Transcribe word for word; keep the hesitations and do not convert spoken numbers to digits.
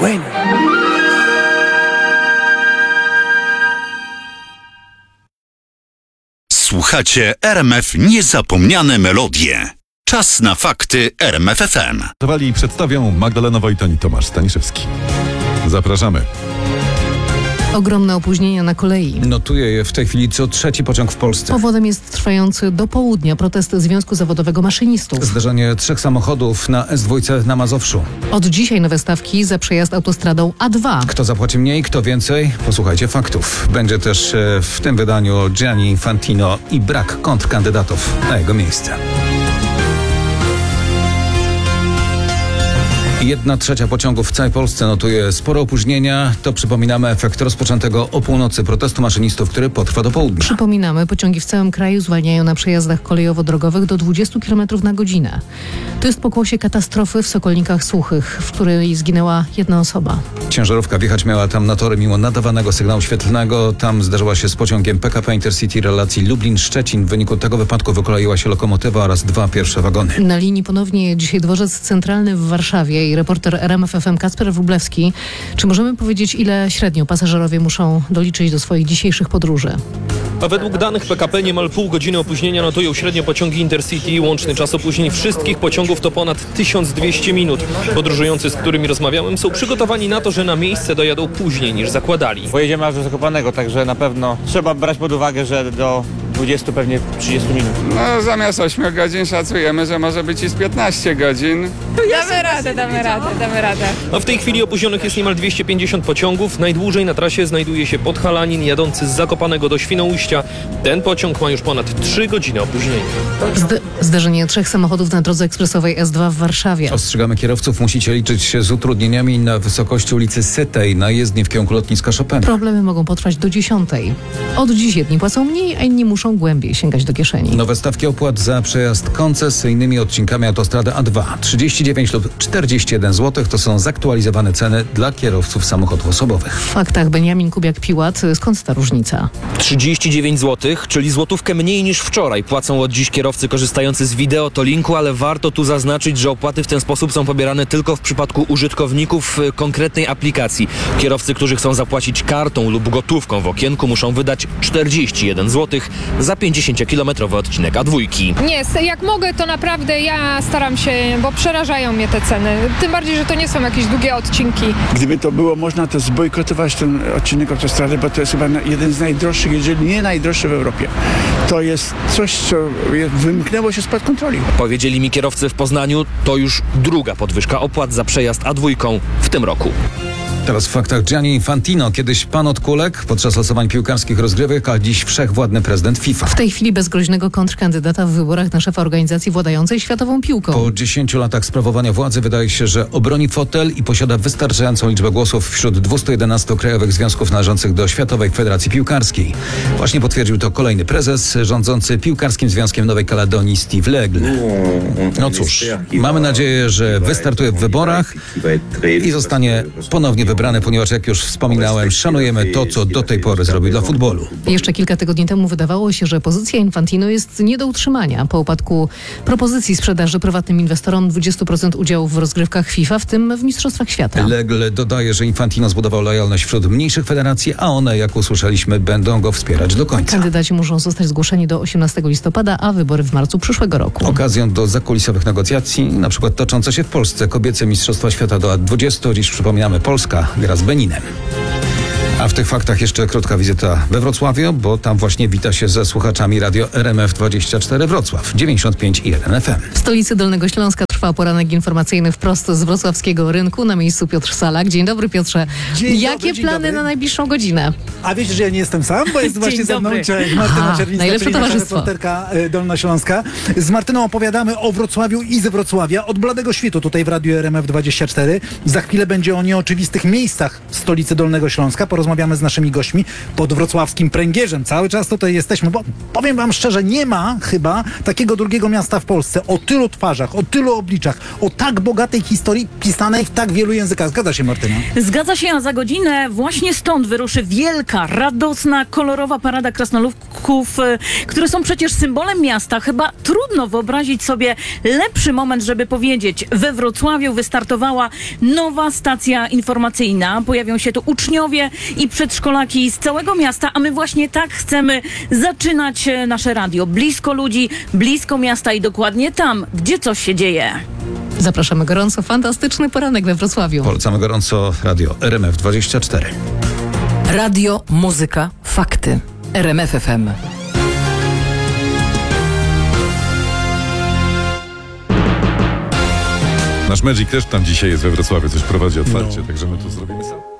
Bueno. Słuchacie R M F Niezapomniane Melodie. Czas na fakty R M F F M. I przedstawią Magdalena Wojton i Tomasz Staniszewski. Zapraszamy. Ogromne opóźnienia na kolei. Notuje je w tej chwili co trzeci pociąg w Polsce. Powodem jest trwający do południa protest Związku Zawodowego Maszynistów. Zdarzenie trzech samochodów na S dwa na Mazowszu. Od dzisiaj nowe stawki za przejazd autostradą A dwa. Kto zapłaci mniej, kto więcej? Posłuchajcie faktów. Będzie też e, w tym wydaniu Gianni Infantino i brak kontrkandydatów na jego miejsce. Jedna trzecia pociągów w całej Polsce notuje spore opóźnienia. To, przypominamy, efekt rozpoczętego o północy protestu maszynistów, który potrwa do południa. Przypominamy, pociągi w całym kraju zwalniają na przejazdach kolejowo-drogowych do dwudziestu kilometrów na godzinę. To jest pokłosie katastrofy w Sokolnikach Suchych, w której zginęła jedna osoba. Ciężarówka wjechać miała tam na tory mimo nadawanego sygnału świetlnego. Tam zdarzyła się z pociągiem P K P Intercity relacji Lublin-Szczecin. W wyniku tego wypadku wykoleiła się lokomotywa oraz dwa pierwsze wagony. Na linii ponownie dzisiaj dworzec centralny w Warszawie i reporter R M F F M Kacper Wróblewski. Czy możemy powiedzieć, ile średnio pasażerowie muszą doliczyć do swoich dzisiejszych podróży? A według danych P K P niemal pół godziny opóźnienia notują średnio pociągi Intercity. Łączny czas opóźnień wszystkich pociągów to ponad tysiąc dwieście minut. Podróżujący, z którymi rozmawiałem, są przygotowani na to, że na miejsce dojadą później niż zakładali. Pojedziemy aż do Zakopanego, także na pewno trzeba brać pod uwagę, że do dwudziestu, pewnie trzydziestu minut. No zamiast ośmiu godzin szacujemy, że może być i z piętnaście godzin. Damy radę, damy radę, damy radę. A w tej chwili opóźnionych jest niemal dwieście pięćdziesiąt pociągów. Najdłużej na trasie znajduje się Podhalanin jadący z Zakopanego do Świnoujścia. Ten pociąg ma już ponad trzy godziny opóźnienia. Zd- zdarzenie trzech samochodów na drodze ekspresowej S dwa w Warszawie. Ostrzegamy kierowców, musicie liczyć się z utrudnieniami na wysokości ulicy Sytej na jezdni w kierunku lotniska Chopina. Problemy mogą potrwać do dziesiątej. Od dziś jedni płacą mniej, a inni muszą głębiej sięgać do kieszeni. Nowe stawki opłat za przejazd koncesyjnymi odcinkami autostrady A dwa. trzydzieści dziewięć lub czterdzieści jeden złotych to są zaktualizowane ceny dla kierowców samochodów osobowych. W faktach Beniamin Kubiak-Piłat. Skąd ta różnica? trzydzieści dziewięć złotych, czyli złotówkę mniej niż wczoraj płacą od dziś kierowcy korzystający z wideotolinku, ale warto tu zaznaczyć, że opłaty w ten sposób są pobierane tylko w przypadku użytkowników konkretnej aplikacji. Kierowcy, którzy chcą zapłacić kartą lub gotówką w okienku, muszą wydać czterdzieści jeden złotych za pięćdziesięciokilometrowy odcinek A dwa. Nie, jak mogę, to naprawdę ja staram się, bo przerażają mnie te ceny. Tym bardziej, że to nie są jakieś długie odcinki. Gdyby to było można, to zbojkotować ten odcinek autostrady, bo to jest chyba jeden z najdroższych, jeżeli nie najdroższy w Europie. To jest coś, co wymknęło się spod kontroli. Powiedzieli mi kierowcy w Poznaniu, to już druga podwyżka opłat za przejazd A dwa w tym roku. Teraz w faktach Gianni Infantino, kiedyś pan od kulek podczas losowań piłkarskich rozgrywek, a dziś wszechwładny prezydent FIFA. W tej chwili bez groźnego kontrkandydata w wyborach na szefa organizacji władającej światową piłką. Po dziesięciu latach sprawowania władzy wydaje się, że obroni fotel i posiada wystarczającą liczbę głosów wśród dwustu jedenastu krajowych związków należących do Światowej Federacji Piłkarskiej. Właśnie potwierdził to kolejny prezes rządzący Piłkarskim Związkiem Nowej Kaledonii Steve Legle. No cóż, mamy nadzieję, że wystartuje w wyborach i zostanie ponownie wybrany. Wybrany, ponieważ jak już wspominałem, szanujemy to, co do tej pory zrobił dla futbolu. Jeszcze kilka tygodni temu wydawało się, że pozycja Infantino jest nie do utrzymania. Po upadku propozycji sprzedaży prywatnym inwestorom dwudziestu procent udziałów w rozgrywkach FIFA, w tym w Mistrzostwach Świata. Legle dodaje, że Infantino zbudował lojalność wśród mniejszych federacji, a one, jak usłyszeliśmy, będą go wspierać do końca. Kandydaci muszą zostać zgłoszeni do osiemnastego listopada, a wybory w marcu przyszłego roku. Okazją do zakulisowych negocjacji, na przykład toczące się w Polsce kobiece Mistrzostwa Świata do lat dwudziestu. Dziś przypominamy, Polska gra z Beninem. A w tych faktach jeszcze krótka wizyta we Wrocławiu, bo tam właśnie wita się ze słuchaczami radio R M F dwadzieścia cztery Wrocław, dziewięćdziesiąt pięć i jeden F M. W stolicy Dolnego Śląska trwa poranek informacyjny wprost z wrocławskiego rynku. Na miejscu Piotr Salak. Dzień dobry, Piotrze. Dzień Jakie dobry, dzień plany dobry. na najbliższą godzinę? A wiecie, że ja nie jestem sam, bo jest właśnie ze mną dobry. cześć, Martyna Aha, Czerwińska, najlepsze czyli nasza towarzystwo. reporterka y, dolnośląska. Z Martyną opowiadamy o Wrocławiu i ze Wrocławia od bladego świtu tutaj w radiu R M F dwadzieścia cztery. Za chwilę będzie o nieoczywistych miejscach w stolicy Dolnego Śląska. Porozmawiamy rozmawiamy z naszymi gośćmi pod wrocławskim pręgierzem. Cały czas tutaj jesteśmy, bo powiem wam szczerze, nie ma chyba takiego drugiego miasta w Polsce o tylu twarzach, o tylu obliczach, o tak bogatej historii pisanej w tak wielu językach. Zgadza się, Martyna? Zgadza się, a za godzinę właśnie stąd wyruszy wielka, radosna, kolorowa parada krasnoludków, e, które są przecież symbolem miasta. Chyba trudno wyobrazić sobie lepszy moment, żeby powiedzieć, we Wrocławiu wystartowała nowa stacja informacyjna. Pojawią się tu uczniowie i przedszkolaki z całego miasta, a my właśnie tak chcemy zaczynać e, nasze radio. Blisko ludzi, blisko miasta i dokładnie tam, gdzie coś się dzieje. Zapraszamy gorąco. Fantastyczny poranek we Wrocławiu. Polecamy gorąco radio R M F dwadzieścia cztery. Radio, muzyka, fakty. R M F F M. Nasz Magic też tam dzisiaj jest we Wrocławiu, coś prowadzi otwarcie, także my tu zrobimy sam.